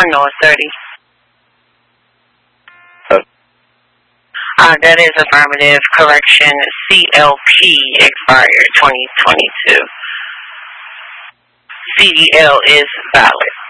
1 North 30. That is affirmative. Correction, CLP expired 2022. CDL is valid.